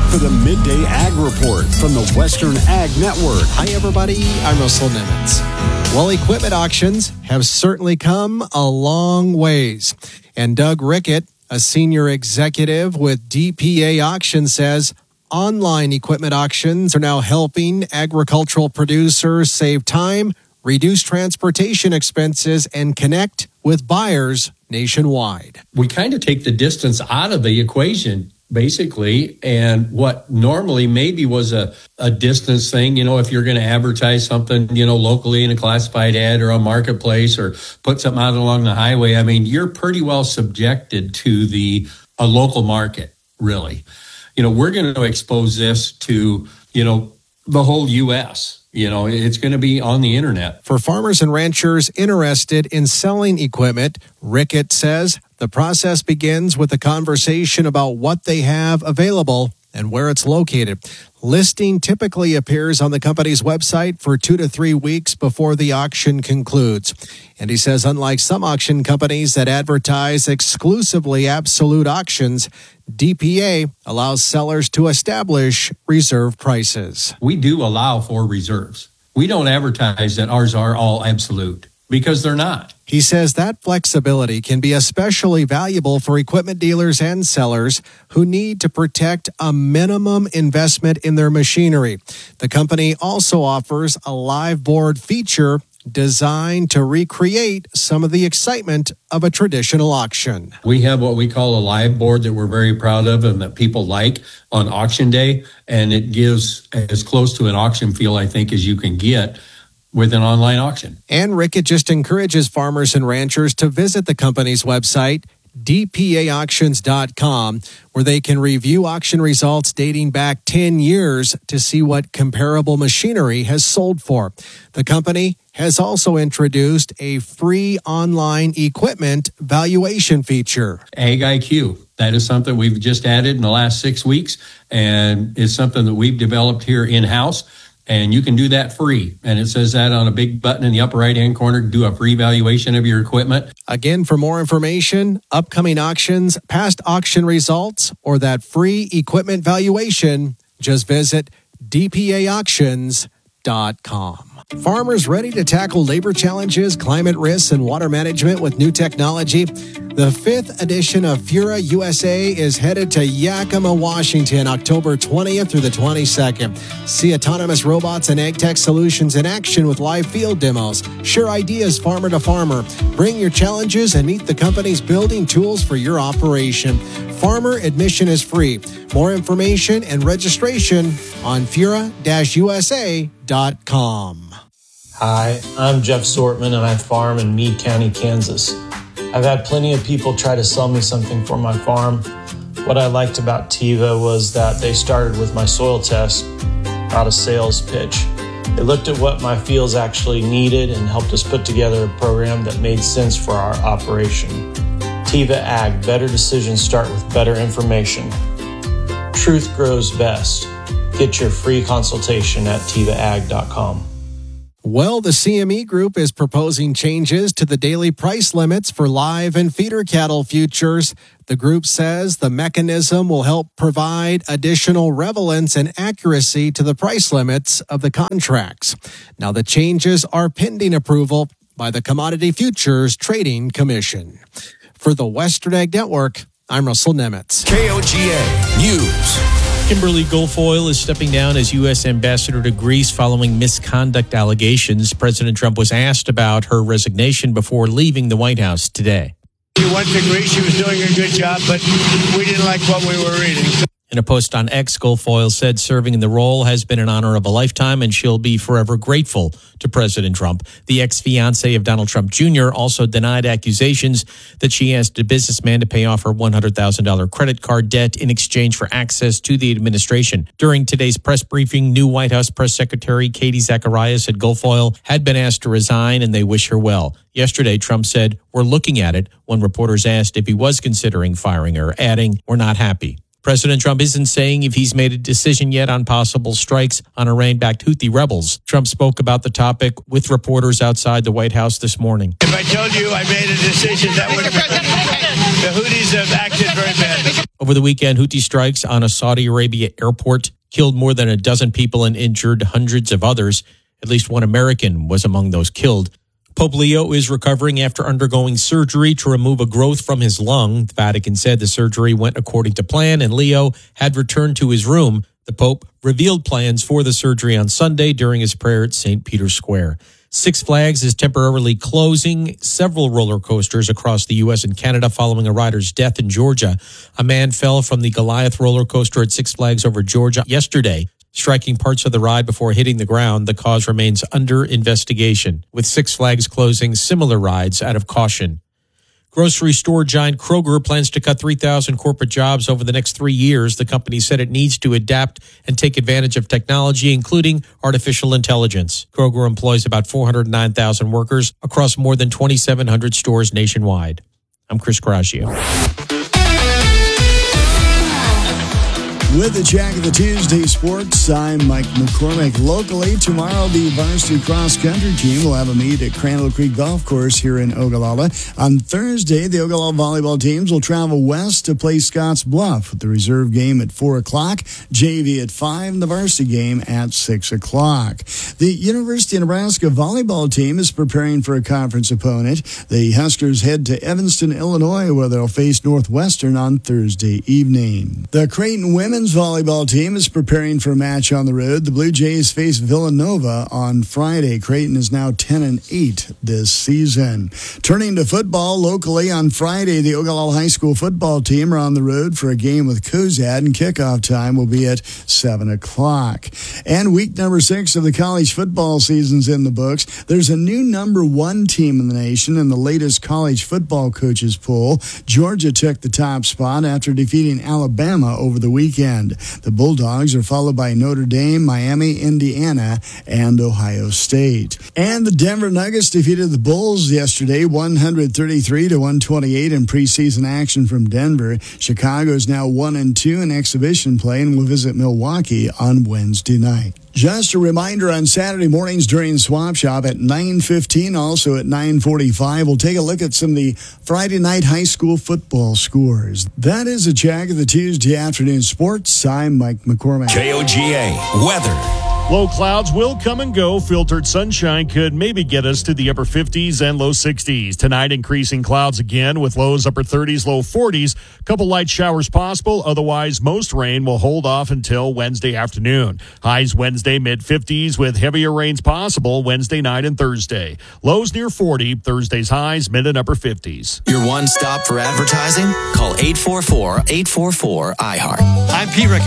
for the Midday Ag Report from the Western Ag Network. Hi, everybody. I'm Russell Nimitz. Well, equipment auctions have certainly come a long ways. And Doug Rickett, a senior executive with DPA Auction, says online equipment auctions are now helping agricultural producers save time, reduce transportation expenses, and connect with buyers nationwide. We kind of take the distance out of the equation, basically, and what normally maybe was a distance thing, if you're going to advertise something, locally in a classified ad or a marketplace or put something out along the highway, you're pretty well subjected to a local market, really. We're going to expose this to, the whole U.S., it's going to be on the internet. For farmers and ranchers interested in selling equipment, Rickett says the process begins with a conversation about what they have available and where it's located. Listing typically appears on the company's website for 2 to 3 weeks before the auction concludes. And he says, unlike some auction companies that advertise exclusively absolute auctions, DPA allows sellers to establish reserve prices. We do allow for reserves. We don't advertise that ours are all absolute because they're not. He says that flexibility can be especially valuable for equipment dealers and sellers who need to protect a minimum investment in their machinery. The company also offers a live board feature designed to recreate some of the excitement of a traditional auction. We have what we call a live board that we're very proud of and that people like on auction day, and it gives as close to an auction feel, I think, as you can get with an online auction. And Rickett just encourages farmers and ranchers to visit the company's website, dpaauctions.com, where they can review auction results dating back 10 years to see what comparable machinery has sold for. The company has also introduced a free online equipment valuation feature. Ag IQ. That is something we've just added in the last 6 weeks, and it's something that we've developed here in-house. And you can do that free. And it says that on a big button in the upper right-hand corner, do a free valuation of your equipment. Again, for more information, upcoming auctions, past auction results, or that free equipment valuation, just visit dpaauctions.com. Farmers ready to tackle labor challenges, climate risks, and water management with new technology? The 5th edition of Fura USA is headed to Yakima, Washington, October 20th through the 22nd. See autonomous robots and ag tech solutions in action with live field demos. Share ideas farmer to farmer. Bring your challenges and meet the company's building tools for your operation. Farmer admission is free. More information and registration on fura-usa.com. Hi, I'm Jeff Sortman, and I farm in Meade County, Kansas. I've had plenty of people try to sell me something for my farm. What I liked about Teva was that they started with my soil test, not a sales pitch. They looked at what my fields actually needed and helped us put together a program that made sense for our operation. Teva Ag, better decisions start with better information. Truth grows best. Get your free consultation at tevaag.com. Well, the CME Group is proposing changes to the daily price limits for live and feeder cattle futures. The group says the mechanism will help provide additional relevance and accuracy to the price limits of the contracts. Now, the changes are pending approval by the Commodity Futures Trading Commission. For the Western Ag Network, I'm Russell Nimitz. KOGA News. Kimberly Guilfoyle is stepping down as U.S. Ambassador to Greece following misconduct allegations. President Trump was asked about her resignation before leaving the White House today. She went to Greece. She was doing a good job, but we didn't like what we were reading. In a post on X, Guilfoyle said serving in the role has been an honor of a lifetime, and she'll be forever grateful to President Trump. The ex-fiancé of Donald Trump Jr. also denied accusations that she asked a businessman to pay off her $100,000 credit card debt in exchange for access to the administration. During today's press briefing, new White House Press Secretary Katie Zacharias said Guilfoyle had been asked to resign and they wish her well. Yesterday, Trump said, "We're looking at it," when reporters asked if he was considering firing her, adding, "We're not happy." President Trump isn't saying if he's made a decision yet on possible strikes on Iran-backed Houthi rebels. Trump spoke about the topic with reporters outside the White House this morning. If I told you I made a decision, that would have the Houthis have acted very badly. Over the weekend, Houthi strikes on a Saudi Arabia airport killed more than a dozen people and injured hundreds of others. At least one American was among those killed. Pope Leo is recovering after undergoing surgery to remove a growth from his lung. The Vatican said the surgery went according to plan and Leo had returned to his room. The Pope revealed plans for the surgery on Sunday during his prayer at St. Peter's Square. Six Flags is temporarily closing several roller coasters across the U.S. and Canada following a rider's death in Georgia. A man fell from the Goliath roller coaster at Six Flags over Georgia yesterday, striking parts of the ride before hitting the ground. The cause remains under investigation, with Six Flags closing similar rides out of caution. Grocery store giant Kroger plans to cut 3,000 corporate jobs over the next 3 years. The company said it needs to adapt and take advantage of technology, including artificial intelligence. Kroger employs about 409,000 workers across more than 2,700 stores nationwide. I'm Chris Caraccio. With the Jack of the Tuesday Sports, I'm Mike McCormick. Locally, tomorrow the varsity cross-country team will have a meet at Crandall Creek Golf Course here in Ogallala. On Thursday, the Ogallala volleyball teams will travel west to play Scotts Bluff with the reserve game at 4 o'clock, JV at 5, and the varsity game at 6 o'clock. The University of Nebraska volleyball team is preparing for a conference opponent. The Huskers head to Evanston, Illinois, where they'll face Northwestern on Thursday evening. The Creighton women's volleyball team is preparing for a match on the road. The Blue Jays face Villanova on Friday. Creighton is now 10-8 this season. Turning to football, locally on Friday, the Ogallala High School football team are on the road for a game with Cozad, and kickoff time will be at 7 o'clock. And week number 6 of the college football season's in the books. There's a new number 1 team in the nation in the latest college football coaches poll. Georgia took the top spot after defeating Alabama over the weekend. The Bulldogs are followed by Notre Dame, Miami, Indiana, and Ohio State. And the Denver Nuggets defeated the Bulls yesterday, 133-128 in preseason action from Denver. Chicago is now 1-2 in exhibition play and will visit Milwaukee on Wednesday night. Just a reminder, on Saturday mornings during Swap Shop at 9:15, also at 9:45, we'll take a look at some of the Friday night high school football scores. That is a Jack of the Tuesday afternoon sports. I'm Mike McCormick. KOGA weather. Low clouds will come and go. Filtered sunshine could maybe get us to the upper 50s and low 60s. Tonight, increasing clouds again with lows upper 30s, low 40s. Couple light showers possible. Otherwise, most rain will hold off until Wednesday afternoon. Highs Wednesday, mid-50s with heavier rains possible Wednesday night and Thursday. Lows near 40. Thursday's highs, mid and upper 50s. Your one stop for advertising? Call 844-844-IHEART. I'm Pete Ricketts.